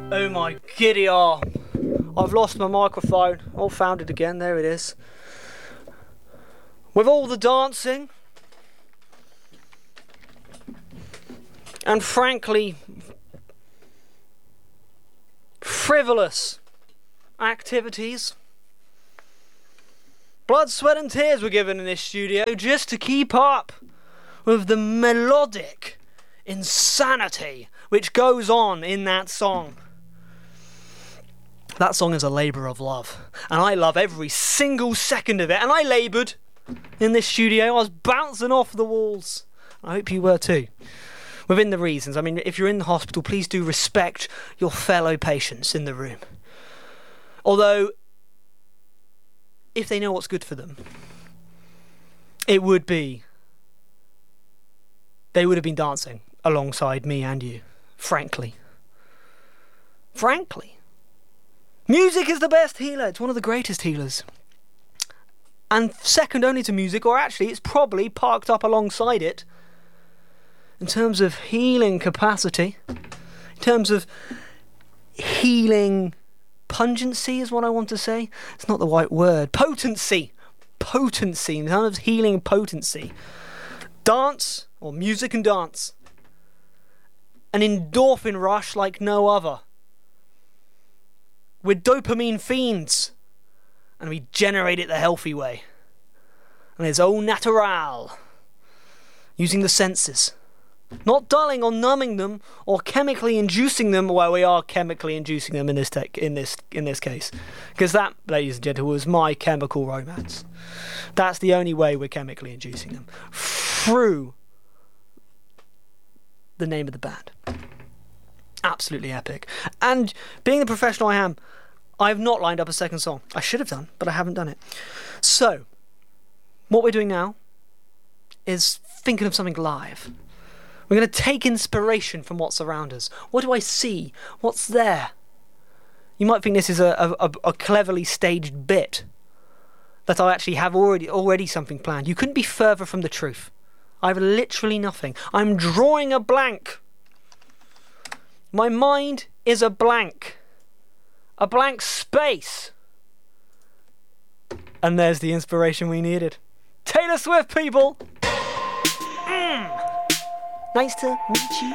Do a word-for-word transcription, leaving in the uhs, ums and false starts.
Oh my giddy arm. I've lost my microphone. Oh, found it again. There it is. With all the dancing and frankly frivolous activities, blood, sweat and tears were given in this studio just to keep up with the melodic insanity which goes on in that song. That song is a labour of love, and I love every single second of it, and I laboured in this studio. I was bouncing off the walls. I hope you were too, within the reasons. I mean, if you're in the hospital, please do respect your fellow patients in the room. Although, if they know what's good for them, it would be, they would have been dancing alongside me and you, frankly. Frankly. Music is the best healer. It's one of the greatest healers. And second only to music, or actually it's probably parked up alongside it, in terms of healing capacity, in terms of healing pungency is what I want to say. It's not the right word. Potency. Potency. In terms of healing potency. Dance, or music and dance. An endorphin rush like no other. We're dopamine fiends, and we generate it the healthy way. And it's au natural, using the senses. Not dulling or numbing them, or chemically inducing them. Well, we are chemically inducing them in this tech, in this in this case. Because that, ladies and gentlemen, was My Chemical Romance. That's the only way we're chemically inducing them. Through the name of the band. Absolutely epic. And being the professional I am, I've not lined up a second song. I should have done, but I haven't done it. So, what we're doing now is thinking of something live. We're going to take inspiration from what's around us. What do I see? What's there? You might think this is a, a, a cleverly staged bit, that I actually have already already something planned. You couldn't be further from the truth. I have literally nothing. I'm drawing a blank. My mind is a blank. A blank space. And there's the inspiration we needed. Taylor Swift, people! Mm. Nice to meet you.